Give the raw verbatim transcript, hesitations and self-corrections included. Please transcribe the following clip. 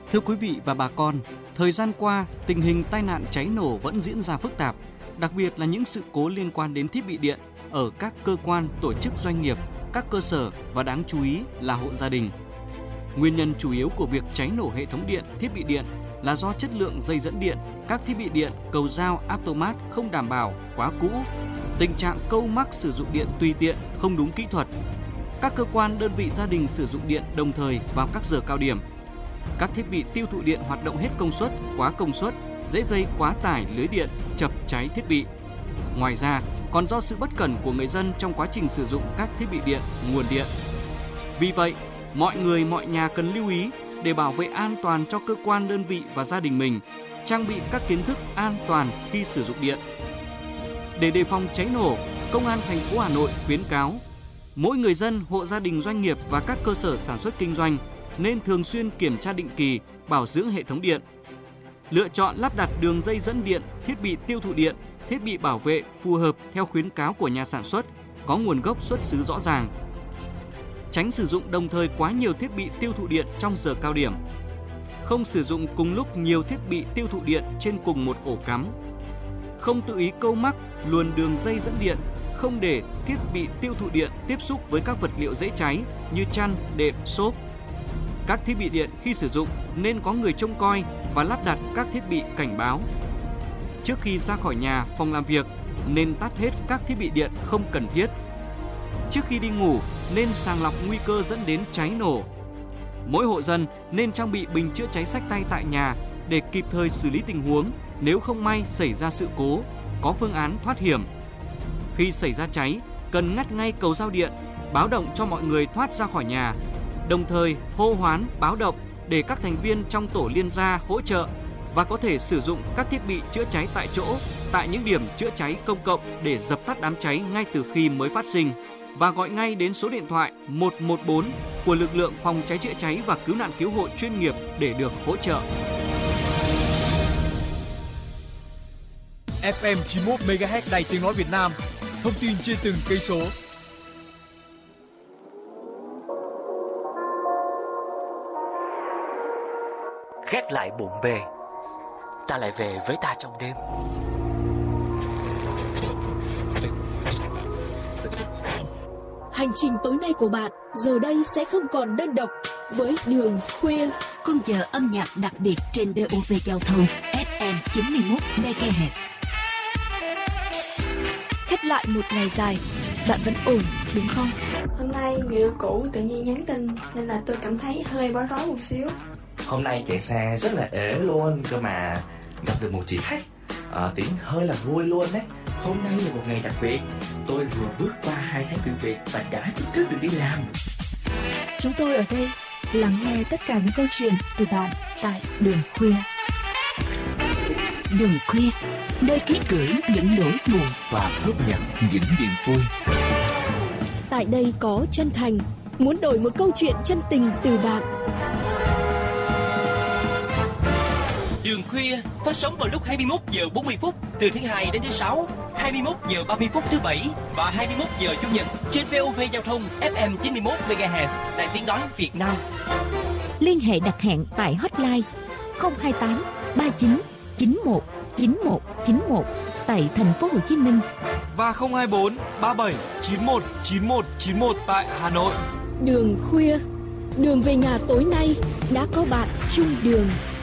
Thưa quý vị và bà con, thời gian qua, tình hình tai nạn cháy nổ vẫn diễn ra phức tạp, đặc biệt là những sự cố liên quan đến thiết bị điện ở các cơ quan, tổ chức doanh nghiệp, các cơ sở và đáng chú ý là hộ gia đình. Nguyên nhân chủ yếu của việc cháy nổ hệ thống điện, thiết bị điện là do chất lượng dây dẫn điện, các thiết bị điện, cầu dao, automat không đảm bảo, quá cũ, tình trạng câu mắc sử dụng điện tùy tiện, không đúng kỹ thuật. Các cơ quan, đơn vị gia đình sử dụng điện đồng thời vào các giờ cao điểm. Các thiết bị tiêu thụ điện hoạt động hết công suất, quá công suất, dễ gây quá tải lưới điện, chập cháy thiết bị. Ngoài ra, còn do sự bất cẩn của người dân trong quá trình sử dụng các thiết bị điện, nguồn điện. Vì vậy, mọi người, mọi nhà cần lưu ý để bảo vệ an toàn cho cơ quan, đơn vị và gia đình mình, trang bị các kiến thức an toàn khi sử dụng điện. Để đề phòng cháy nổ, Công an thành phố Hà Nội khuyến cáo mỗi người dân, hộ gia đình, doanh nghiệp và các cơ sở sản xuất kinh doanh nên thường xuyên kiểm tra định kỳ, bảo dưỡng hệ thống điện. Lựa chọn lắp đặt đường dây dẫn điện, thiết bị tiêu thụ điện, thiết bị bảo vệ phù hợp theo khuyến cáo của nhà sản xuất, có nguồn gốc xuất xứ rõ ràng. Tránh sử dụng đồng thời quá nhiều thiết bị tiêu thụ điện trong giờ cao điểm. Không sử dụng cùng lúc nhiều thiết bị tiêu thụ điện trên cùng một ổ cắm. Không tự ý câu mắc, luồn đường dây dẫn điện, không để thiết bị tiêu thụ điện tiếp xúc với các vật liệu dễ cháy như chăn, đệm, xốp. Các thiết bị điện khi sử dụng nên có người trông coi và lắp đặt các thiết bị cảnh báo. Trước khi ra khỏi nhà, phòng làm việc nên tắt hết các thiết bị điện không cần thiết. Trước khi đi ngủ nên sàng lọc nguy cơ dẫn đến cháy nổ. Mỗi hộ dân nên trang bị bình chữa cháy xách tay tại nhà để kịp thời xử lý tình huống nếu không may xảy ra sự cố, có phương án thoát hiểm. Khi xảy ra cháy, cần ngắt ngay cầu giao điện, báo động cho mọi người thoát ra khỏi nhà, đồng thời hô hoán báo động để các thành viên trong tổ liên gia hỗ trợ và có thể sử dụng các thiết bị chữa cháy tại chỗ tại những điểm chữa cháy công cộng để dập tắt đám cháy ngay từ khi mới phát sinh và gọi ngay đến số điện thoại một một bốn của lực lượng phòng cháy chữa cháy và cứu nạn cứu hộ chuyên nghiệp để được hỗ trợ. ép em chín mươi mốt mê ga héc Đài Tiếng nói Việt Nam, thông tin trên từng cây số. Gác lại bộn bề, ta lại về với ta trong đêm. Hành trình tối nay của bạn giờ đây sẽ không còn đơn độc với Đường Khuya, khung giờ âm nhạc đặc biệt trên vê o vê Giao thông ép em chín mươi mốt mê ga héc. Khép lại một ngày dài, bạn vẫn ổn đúng không? Hôm nay người yêu cũ tự nhiên nhắn tin nên là tôi cảm thấy hơi bối rối một xíu. Hôm nay chạy xe rất là ế luôn, cơ mà gặp được một chị khách, à, tiếng hơi là vui luôn đấy. Hôm nay là một ngày đặc biệt, tôi vừa bước qua hai tháng thử việc và đã chính thức được đi làm. Chúng tôi ở đây lắng nghe tất cả những câu chuyện từ bạn tại Đường Khuya. Đường Khuya, nơi ký gửi những nỗi buồn và góp nhặt những niềm vui. Tại đây có chân thành, muốn đổi một câu chuyện chân tình từ bạn. Đường Khuya phát sóng vào lúc hai mươi mốt giờ bốn mươi phút từ thứ hai đến thứ sáu, hai mươi mốt giờ ba mươi phút thứ bảy và hai mươi mốt giờ chủ nhật trên vê o vê Giao thông ép em chín mươi mốt mê ga héc Đài Tiếng nói Việt Nam. Liên hệ đặt hẹn tại hotline không hai tám ba chín chín một chín một chín một tại thành phố Hồ Chí Minh và không hai bốn ba bảy chín một chín một chín một tại Hà Nội. Đường Khuya, đường về nhà tối nay đã có bạn chung đường.